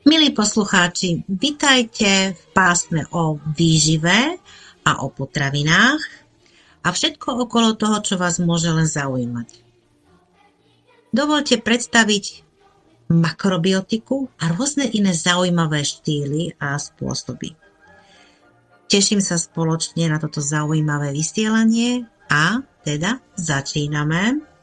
Milí poslucháči, vitajte v pásme o výžive a o potravinách a všetko okolo toho, čo vás môže len zaujímať. Dovoľte predstaviť makrobiotiku a rôzne iné zaujímavé štýly a spôsoby. Teším sa spoločne na toto zaujímavé vysielanie a teda začíname.